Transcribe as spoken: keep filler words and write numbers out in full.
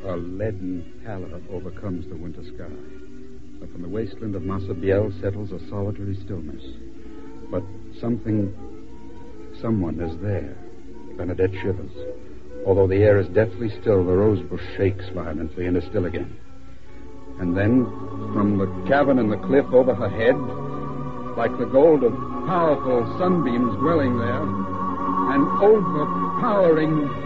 A leaden pallor overcomes the winter sky. Up in the wasteland of Masabiel settles a solitary stillness. But something, someone is there. Bernadette shivers. Although the air is deathly still, the rosebush shakes violently and is still again. And then, from the cavern in the cliff over her head, like the gold of powerful sunbeams dwelling there, an overpowering